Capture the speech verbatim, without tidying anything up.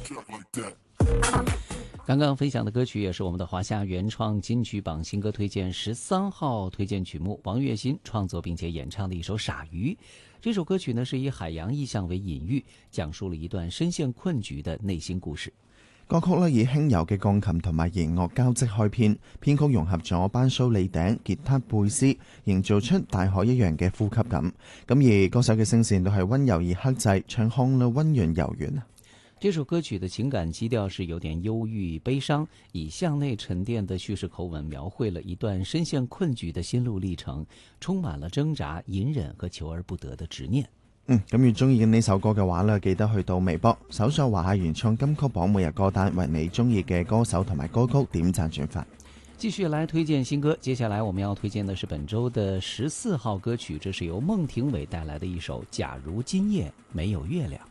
刚刚分享的歌曲也是我们的华夏原创金曲榜新歌推荐十三号推荐曲目，王栎鑫创作并且演唱的一首《傻鱼》。这首歌曲呢是以海洋意象为隐喻，講述了一段深陷困局的內心故事。 歌曲咧以輕柔嘅鋼琴同埋弦樂交織開篇，編曲融合咗班蘇利頂、吉他、貝斯，營造出大海一樣嘅呼吸感。咁而歌手嘅聲線都係溫柔而克制，唱腔咧溫潤柔軟啊。 這首歌曲的情感基調是有點憂鬱悲傷，以向內沉澱的敘事口吻描繪了一段深陷困局的心路歷程，充滿了掙扎、隱忍和求而不得的執念。 嗯，咁如果中意呢首歌嘅話咧，記得去到微博搜索華夏原創金曲榜每日歌單，為你中意嘅歌手同埋歌曲點讚轉發。 繼續來推薦新歌，接下來我們要推薦的是本周的十四號歌曲，這是由孟庭葦帶來的一首《假如今夜沒有月亮》。